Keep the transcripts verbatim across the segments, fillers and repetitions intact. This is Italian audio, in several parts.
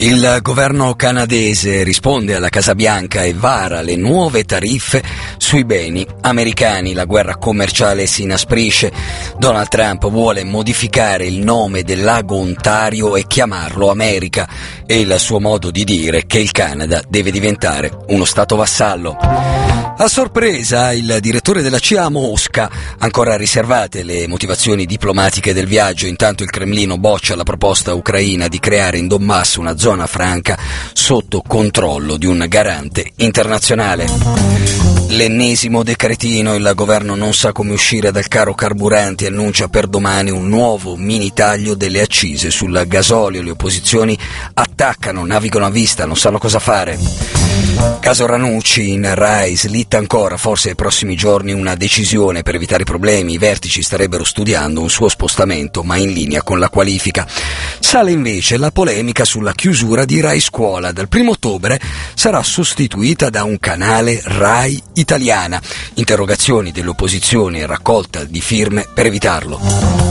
Il governo canadese risponde alla Casa Bianca e vara le nuove tariffe sui beni americani. La guerra commerciale si inasprisce. Donald Trump vuole modificare il nome del lago Ontario e chiamarlo America. È il suo modo di dire che il Canada deve diventare uno stato vassallo. A sorpresa, il direttore della C I A a Mosca. Ancora riservate le motivazioni diplomatiche del viaggio. Intanto il Cremlino boccia la proposta ucraina di creare in Donbass una zona franca sotto controllo di un garante internazionale. L'ennesimo decretino, il governo non sa come uscire dal caro carburanti, annuncia per domani un nuovo mini taglio delle accise sul gasolio. Le opposizioni attaccano, navigano a vista, non sanno cosa fare. Caso Ranucci in Rai, slitta ancora, forse ai prossimi giorni una decisione per evitare problemi. I vertici starebbero studiando un suo spostamento, ma in linea con la qualifica. Sale invece la polemica sulla chiusura di Rai Scuola. Dal primo ottobre sarà sostituita da un canale Rai Italiana. Interrogazioni dell'opposizione e raccolta di firme per evitarlo.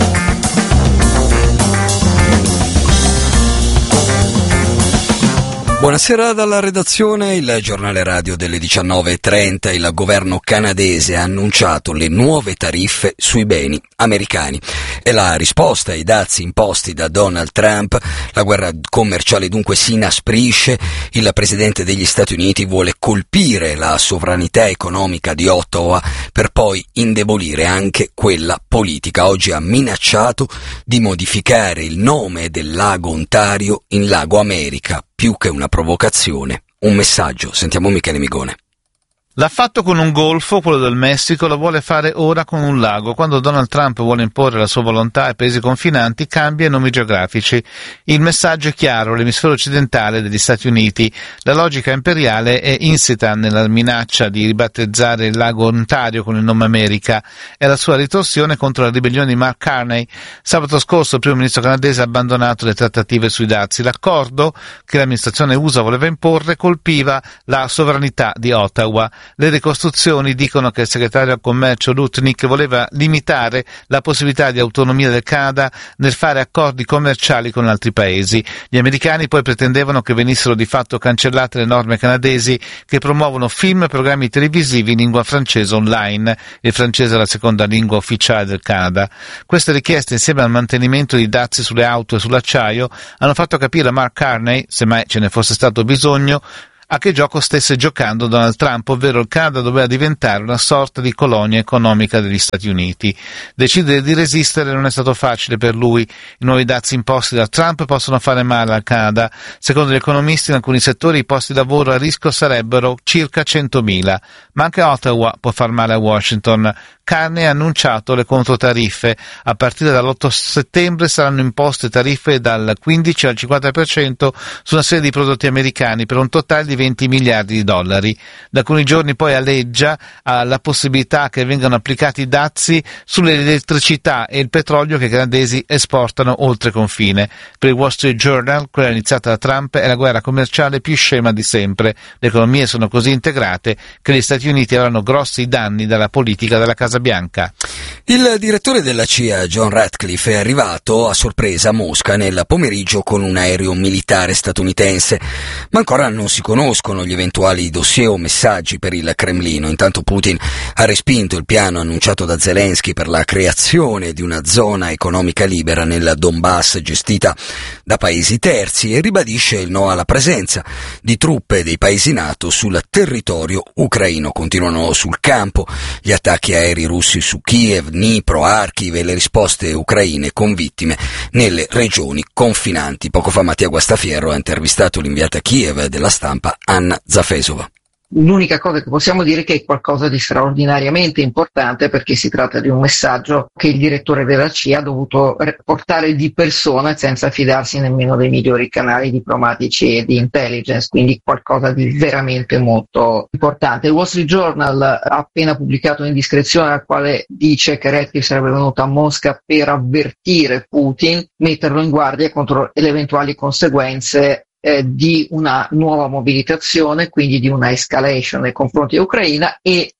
Buonasera dalla redazione. Il giornale radio delle diciannove e trenta. Il governo canadese ha annunciato le nuove tariffe sui beni americani. È la risposta ai dazi imposti da Donald Trump. La guerra commerciale dunque si inasprisce. Il presidente degli Stati Uniti vuole colpire la sovranità economica di Ottawa per poi indebolire anche quella politica. Oggi ha minacciato di modificare il nome del lago Ontario in Lago America. Più che una provocazione, un messaggio. Sentiamo Michele Migone. L'ha fatto con un golfo, quello del Messico, lo vuole fare ora con un lago. Quando Donald Trump vuole imporre la sua volontà ai paesi confinanti, cambia i nomi geografici. Il messaggio è chiaro: l'emisfero occidentale degli Stati Uniti. La logica imperiale è insita nella minaccia di ribattezzare il lago Ontario con il nome America. È la sua ritorsione contro la ribellione di Mark Carney. Sabato scorso il primo ministro canadese ha abbandonato le trattative sui dazi. L'accordo che l'amministrazione U S A voleva imporre colpiva la sovranità di Ottawa. Le ricostruzioni dicono che il segretario al commercio Lutnick voleva limitare la possibilità di autonomia del Canada nel fare accordi commerciali con altri paesi. Gli americani poi pretendevano che venissero di fatto cancellate le norme canadesi che promuovono film e programmi televisivi in lingua francese online. Il francese è la seconda lingua ufficiale del Canada. Queste richieste, insieme al mantenimento di dazi sulle auto e sull'acciaio, hanno fatto capire a Mark Carney, se mai ce ne fosse stato bisogno, a che gioco stesse giocando Donald Trump, ovvero il Canada doveva diventare una sorta di colonia economica degli Stati Uniti. Decidere di resistere non è stato facile per lui. I nuovi dazi imposti da Trump possono fare male al Canada. Secondo gli economisti, in alcuni settori i posti di lavoro a rischio sarebbero circa centomila. Ma anche Ottawa può far male a Washington. Carney ha annunciato le controtariffe. A partire dall'otto settembre saranno imposte tariffe dal quindici al cinquanta per cento su una serie di prodotti americani per un totale di venti miliardi di dollari. Da alcuni giorni poi alleggia alla possibilità che vengano applicati dazi sull'elettricità e il petrolio che i canadesi esportano oltre confine. Per il Wall Street Journal, quella iniziata da Trump è la guerra commerciale più scema di sempre. Le economie sono così integrate che gli Stati Uniti avranno grossi danni dalla politica della Casa Bianca. Il direttore della C I A, John Ratcliffe, è arrivato a sorpresa a Mosca nel pomeriggio con un aereo militare statunitense, ma ancora non si conoscono gli eventuali dossier o messaggi per il Cremlino. Intanto Putin ha respinto il piano annunciato da Zelensky per la creazione di una zona economica libera nel Donbass gestita da paesi terzi e ribadisce il no alla presenza di truppe dei paesi NATO sul territorio ucraino. Continuano sul campo gli attacchi aerei russi su Kiev, Dnipro, Kharkiv e le risposte ucraine con vittime nelle regioni confinanti. Poco fa Mattia Guastafiero ha intervistato l'inviata a Kiev della Stampa Anna Zafesova. L'unica cosa che possiamo dire è che è qualcosa di straordinariamente importante, perché si tratta di un messaggio che il direttore della C I A ha dovuto portare di persona senza fidarsi nemmeno dei migliori canali diplomatici e di intelligence, quindi qualcosa di veramente molto importante. Il Wall Street Journal ha appena pubblicato un'indiscrezione al quale dice che Ratcliffe sarebbe venuto a Mosca per avvertire Putin, metterlo in guardia contro le eventuali conseguenze Eh, di una nuova mobilitazione, quindi di una escalation nei confronti dell'Ucraina, e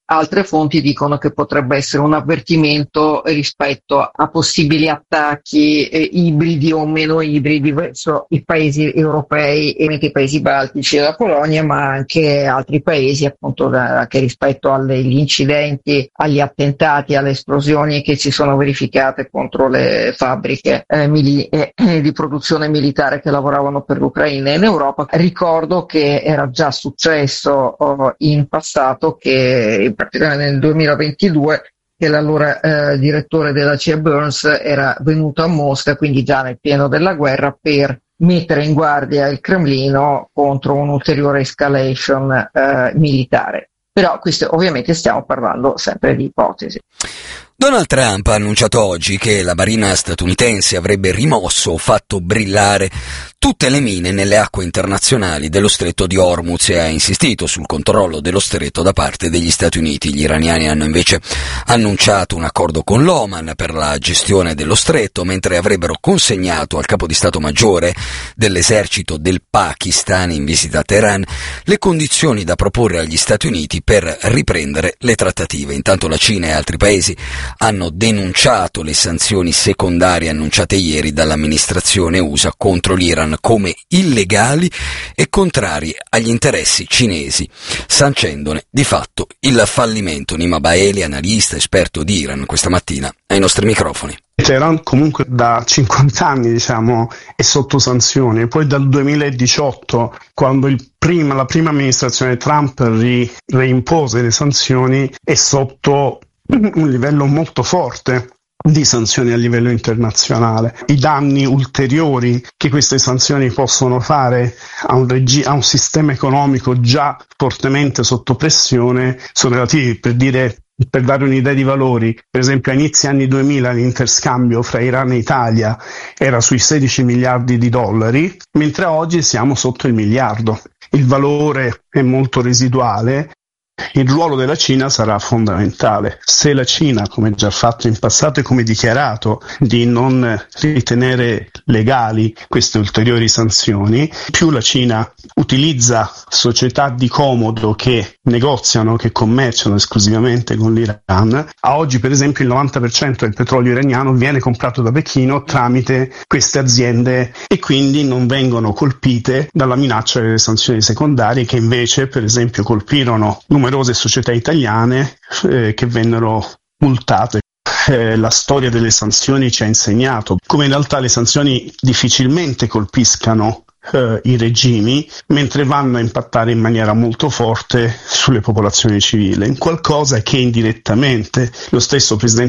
Altre fonti dicono che potrebbe essere un avvertimento rispetto a possibili attacchi eh, ibridi o meno ibridi verso i paesi europei e anche i paesi baltici e la Polonia, ma anche altri paesi, appunto da, che rispetto agli incidenti, agli attentati, alle esplosioni che ci sono verificate contro le fabbriche eh, mili- eh, di produzione militare che lavoravano per l'Ucraina in Europa. Ricordo che era già successo oh, in passato che in particolare nel duemilaventidue che l'allora eh, direttore della C I A Burns era venuto a Mosca, quindi già nel pieno della guerra, per mettere in guardia il Cremlino contro un'ulteriore escalation eh, militare. Però questo ovviamente stiamo parlando sempre di ipotesi. Donald Trump ha annunciato oggi che la marina statunitense avrebbe rimosso o fatto brillare tutte le mine nelle acque internazionali dello stretto di Hormuz e ha insistito sul controllo dello stretto da parte degli Stati Uniti. Gli iraniani hanno invece annunciato un accordo con l'Oman per la gestione dello stretto, mentre avrebbero consegnato al capo di Stato Maggiore dell'esercito del Pakistan in visita a Teheran le condizioni da proporre agli Stati Uniti per riprendere le trattative. Intanto la Cina e altri paesi hanno denunciato le sanzioni secondarie annunciate ieri dall'amministrazione U S A contro l'Iran come illegali e contrarie agli interessi cinesi, sancendone di fatto il fallimento. Nima Baeli, analista, esperto di Iran, questa mattina ai nostri microfoni. Teheran comunque da cinquanta anni diciamo è sotto sanzioni, poi dal duemiladiciotto, quando il prima, la prima amministrazione Trump ri, reimpose le sanzioni, è sotto un livello molto forte di sanzioni a livello internazionale. I danni ulteriori che queste sanzioni possono fare a un, regi- a un sistema economico già fortemente sotto pressione sono relativi. Per dire, per dare un'idea di valori, per esempio a inizi anni duemila l'interscambio fra Iran e Italia era sui sedici miliardi di dollari, mentre oggi siamo sotto il miliardo. Il valore è molto residuale. Il ruolo della Cina sarà fondamentale. Se la Cina, come già fatto in passato e come dichiarato, di non ritenere legali queste ulteriori sanzioni, più la Cina utilizza società di comodo che negoziano, che commerciano esclusivamente con l'Iran. A oggi, per esempio, il novanta per cento del petrolio iraniano viene comprato da Pechino tramite queste aziende e quindi non vengono colpite dalla minaccia delle sanzioni secondarie, che invece, per esempio, colpirono numerose società italiane eh, che vennero multate. Eh, la storia delle sanzioni ci ha insegnato come in realtà le sanzioni difficilmente colpiscano eh, i regimi, mentre vanno a impattare in maniera molto forte sulle popolazioni civili, in qualcosa che indirettamente lo stesso presidente